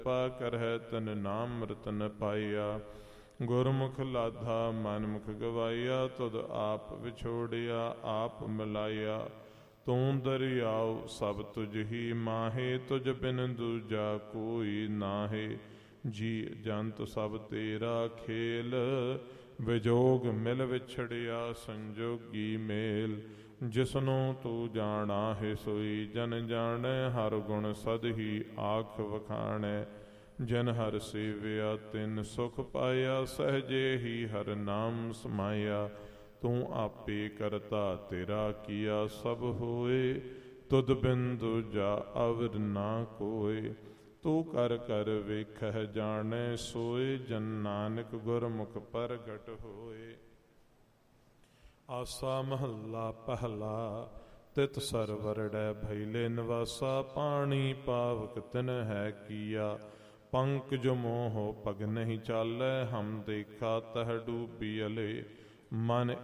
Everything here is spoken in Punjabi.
ਕਿਰਪਾ ਕਰਹਿ ਤਨ ਨਾਮ ਰਤਨ ਪਾਇਆ। ਗੁਰਮੁਖ ਲਾਧਾ ਮਨਮੁਖ ਗਵਾਇਆ, ਤੁਧ ਆਪ ਵਿਛੋੜਿਆ ਆਪ ਮਿਲਾਇਆ। ਤੂੰ ਦਰਿਆਉ ਸਭ ਤੁਝ ਹੀ ਮਾਹੇ, ਤੁਝ ਬਿਨ ਦੂਜਾ ਕੋਈ ਨਾਹੇ। ਜੀ ਜੰਤ ਸਭ ਤੇਰਾ ਖੇਲ, ਵਿਜੋਗ ਮਿਲ ਵਿਛੜਿਆ ਸੰਜੋਗੀ ਮੇਲ। ਜਿਸਨੂੰ ਤੂੰ ਜਾਣਾ ਹੈ ਸੋਈ ਜਨ ਜਾਣੈ, ਹਰ ਗੁਣ ਸਦ ਹੀ ਆਖ ਵਖਾਣੈ। ਜਿਨ ਹਰ ਸੇਵਿਆ ਤਿਨ ਸੁਖ ਪਾਇਆ, ਸਹਜੇ ਹੀ ਹਰ ਨਾਮ ਸਮਾਇਆ। ਤੂੰ ਆਪੇ ਕਰਤਾ ਤੇਰਾ ਕੀਆ ਸਭ ਹੋਏ, ਤੁਧ ਬਿਨ ਦੂਜਾ ਅਵਰ ਨਾ ਕੋਇ। ਤੂੰ ਕਰ ਕਰ ਵੇਖਹਿ ਜਾਣੈ ਸੋਏ, ਜਨ ਨਾਨਕ ਗੁਰਮੁਖ ਪ੍ਰਗਟ ਹੋਏ। ਆਸਾ ਮਹੱਲਾ ਪਹਿਲਾ। ਤਿਤ ਸਰਵਰੜੈ ਭੈਲੇ ਨਿਵਾਸਾ, ਪਾਣੀ ਪਾਵਕ ਤਿਨ ਹੈ ਕੀਆ। ਪੰਕਜ ਮੋਹ ਪਗ ਨਹੀਂ ਚਾਲੈ, ਹਮ ਦੇਖਾ ਤਹ ਡੂਬੀ ਅਲੇ। ਮਨ